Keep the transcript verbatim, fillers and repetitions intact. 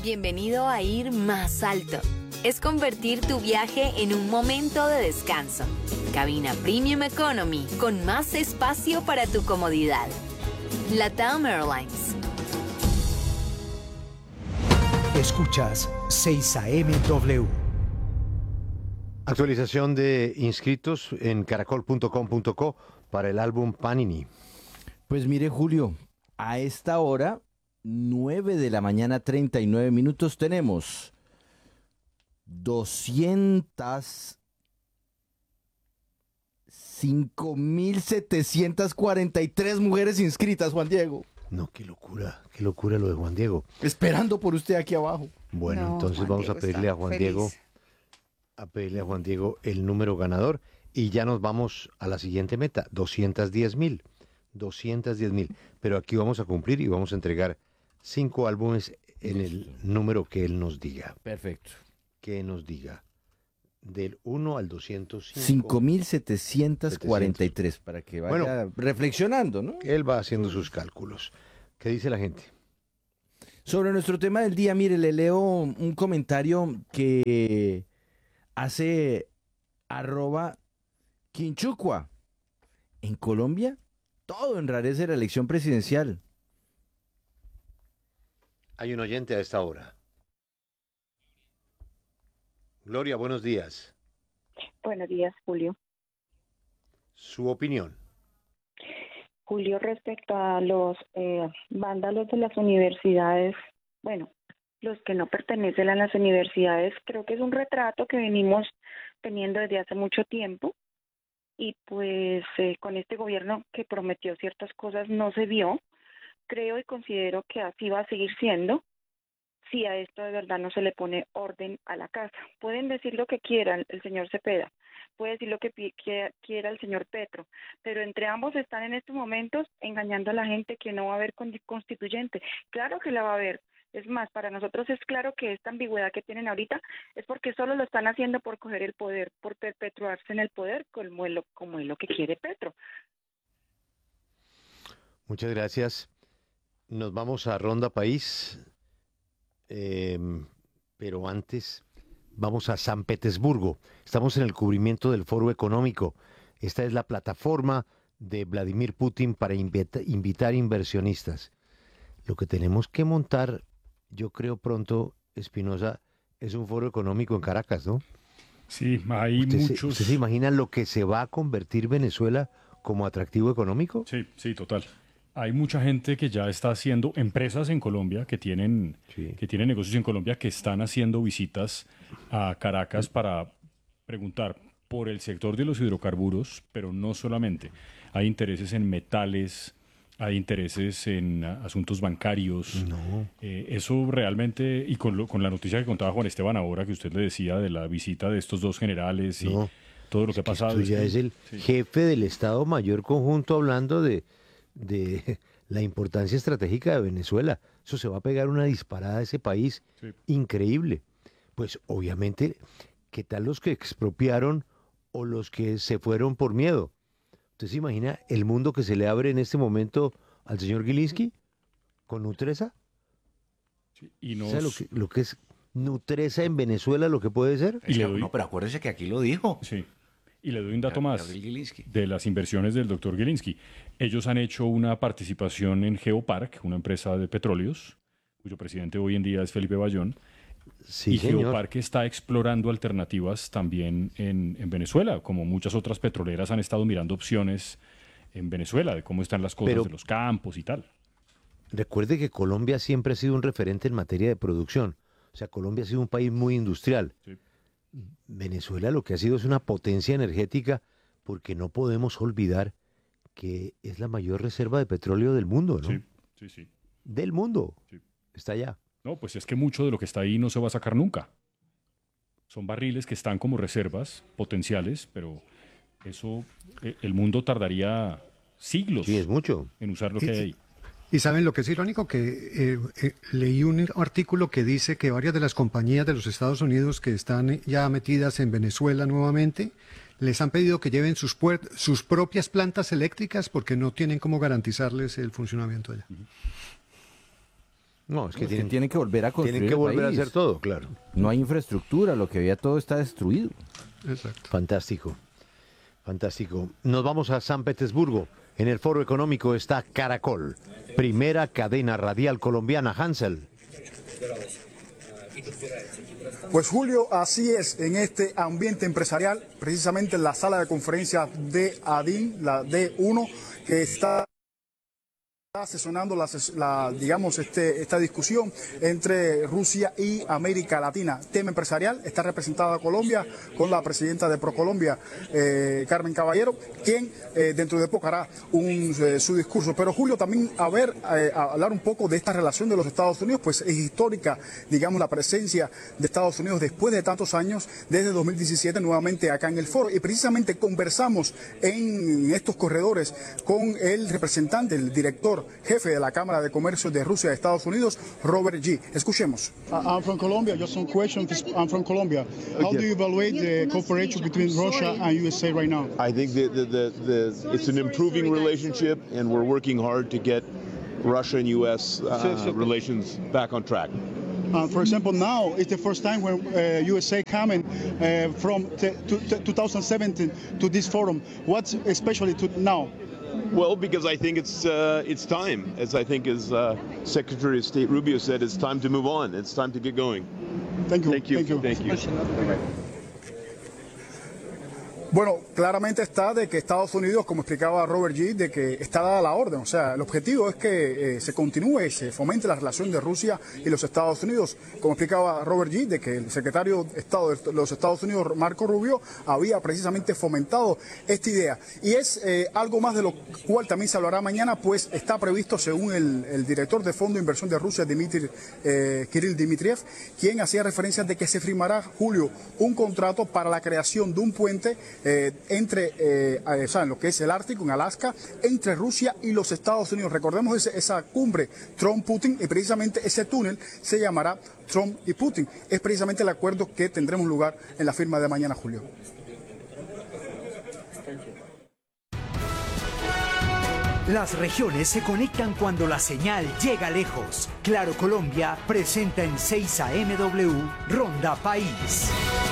Bienvenido a ir más alto. Es convertir tu viaje en un momento de descanso. Cabina Premium Economy con más espacio para tu comodidad. LATAM Airlines. Escuchas seis A M W. Actualización de inscritos en caracol punto com punto co para el álbum Panini. Pues mire, Julio, a esta hora, nueve de la mañana, treinta y nueve minutos, tenemos doscientas cinco mil setecientas cuarenta y tres mujeres inscritas, Juan Diego. No, qué locura, qué locura lo de Juan Diego. Esperando por usted aquí abajo. Bueno, No, entonces Juan vamos Diego a pedirle está a Juan feliz. Diego, a pedirle a Juan Diego el número ganador y ya nos vamos a la siguiente meta, doscientos diez mil. doscientos diez mil. Pero aquí vamos a cumplir y vamos a entregar cinco álbumes en el número que él nos diga. Perfecto. Que nos diga. Del uno al doscientos cinco. cinco mil setecientos cuarenta y tres, para que vaya Bueno, reflexionando, ¿no? Él va haciendo sus cálculos. ¿Qué dice la gente? Sobre nuestro tema del día, mire, le leo un comentario que hace arroba Quinchucua. En Colombia, todo enrarece la elección presidencial. Hay un oyente a esta hora. Gloria, buenos días. Buenos días, Julio. Su opinión. Julio, respecto a los eh, vándalos de las universidades, bueno, los que no pertenecen a las universidades, creo que es un retrato que venimos teniendo desde hace mucho tiempo y pues eh, con este gobierno que prometió ciertas cosas no se vio. Creo y considero que así va a seguir siendo si a esto de verdad no se le pone orden a la casa. Pueden decir lo que quieran el señor Cepeda, puede decir lo que pi- que- quiera el señor Petro, pero entre ambos están en estos momentos engañando a la gente que no va a haber con- constituyente. Claro que la va a haber. Es más, para nosotros es claro que esta ambigüedad que tienen ahorita es porque solo lo están haciendo por coger el poder, por perpetuarse en el poder como es lo, como es lo que quiere Petro. Muchas gracias. Nos vamos a Ronda País, eh, pero antes vamos a San Petersburgo. Estamos en el cubrimiento del Foro Económico. Esta es la plataforma de Vladimir Putin para invita- invitar inversionistas. Lo que tenemos que montar, yo creo pronto, Espinosa, es un foro económico en Caracas, ¿no? Sí, hay ¿Usted, se, muchos. ¿Usted se imagina lo que se va a convertir Venezuela como atractivo económico? Sí, sí, total. Hay mucha gente que ya está haciendo empresas en Colombia que tienen, Sí. que tienen negocios en Colombia que están haciendo visitas a Caracas para preguntar por el sector de los hidrocarburos, pero no solamente. Hay intereses en metales, hay intereses en ah, asuntos bancarios. No. Eh, eso realmente, y con, lo- con la noticia que contaba Juan Esteban ahora, que usted le decía de la visita de estos dos generales y No. todo lo que ha pasado. Esto ya que- es el sí. jefe del Estado Mayor Conjunto hablando de, de la importancia estratégica de Venezuela. Eso se va a pegar una disparada a ese país Sí. increíble. Pues obviamente, ¿qué tal los que expropiaron o los que se fueron por miedo? ¿Usted se imagina el mundo que se le abre en este momento al señor Gilinski con Nutresa? Sí, y O sea, lo nos- que, lo que es Nutresa en Venezuela, lo que puede ser. Y le doy- No, pero acuérdese que aquí lo dijo. Sí. Y le doy un dato más Gabriel Gilinski. de las inversiones del doctor Gilinski. Ellos han hecho una participación en Geopark, una empresa de petróleos, cuyo presidente hoy en día es Felipe Bayón. Sí, y señor. Geopark está explorando alternativas también en, en Venezuela, como muchas otras petroleras han estado mirando opciones en Venezuela, de cómo están las cosas Pero- de los campos y tal. Recuerde que Colombia siempre ha sido un referente en materia de producción. O sea, Colombia ha sido un país muy industrial. Sí. Venezuela lo que ha sido es una potencia energética porque no podemos olvidar que es la mayor reserva de petróleo del mundo, ¿no? Sí, sí, sí. Del mundo. Sí. Está allá. No, pues es que mucho de lo que está ahí no se va a sacar nunca. Son barriles que están como reservas potenciales, pero eso, eh, el mundo tardaría siglos Sí, es mucho. en usar lo que hay ahí. Y saben lo que es irónico, que eh, eh, leí un artículo que dice que varias de las compañías de los Estados Unidos que están ya metidas en Venezuela nuevamente, les han pedido que lleven sus, puer- sus propias plantas eléctricas porque no tienen cómo garantizarles el funcionamiento allá. No, es que, Es que tienen, tienen que volver a construir tienen que el volver país. a hacer todo, claro. No hay infraestructura, lo que había todo está destruido. Exacto. Fantástico, fantástico. Nos vamos a San Petersburgo. En el Foro Económico está Caracol, primera cadena radial colombiana. Hansel. Pues Julio, así es, en este ambiente empresarial, precisamente en la sala de conferencias de ADIN, la D uno, que está sesionando la, la, digamos, este, esta discusión entre Rusia y América Latina. Tema empresarial, está representada Colombia con la presidenta de ProColombia, eh, Carmen Caballero, quien eh, dentro de poco hará un, eh, su discurso. Pero Julio, también a ver, eh, a hablar un poco de esta relación de los Estados Unidos, pues es histórica, digamos, la presencia de Estados Unidos después de tantos años, desde dos mil diecisiete nuevamente acá en el foro. Y precisamente conversamos en estos corredores con el representante, el director jefe de la Cámara de Comercio de Rusia y Estados Unidos, Robert G. Escuchemos. I'm from Colombia. Just some questions. I'm from Colombia. How do you evaluate the cooperation between Russia and U S A right now? I think that the, the, the, it's an improving relationship, and we're working hard to get Russia and U S uh, relations back on track. Uh, for example, now it's the first time when uh, U S A coming uh, from t- to, t- twenty seventeen to this forum. What's especially to now? Well, because I think it's uh, it's time, as I think as uh, Secretary of State Rubio said, it's time to move on. It's time to get going. Thank you. Thank you. Thank you. Thank you. Bueno, claramente está de que Estados Unidos, como explicaba Robert G., de que está dada la orden. O sea, el objetivo es que eh, se continúe, se fomente la relación de Rusia y los Estados Unidos. Como explicaba Robert G., de que el secretario de Estado de los Estados Unidos, Marco Rubio, había precisamente fomentado esta idea. Y es eh, algo más de lo cual también se hablará mañana, pues está previsto, según el, el director de Fondo de Inversión de Rusia, Dmitry, eh, Kirill Dmitriev, quien hacía referencia de que se firmará, Julio, un contrato para la creación de un puente Eh, entre, eh, o sea, en lo que es el Ártico, en Alaska, entre Rusia y los Estados Unidos. Recordemos ese, esa cumbre Trump-Putin, y precisamente ese túnel se llamará Trump y Putin. Es precisamente el acuerdo que tendremos lugar en la firma de mañana, Julio. Las regiones se conectan cuando la señal llega lejos. Claro Colombia presenta en seis A M W Ronda País.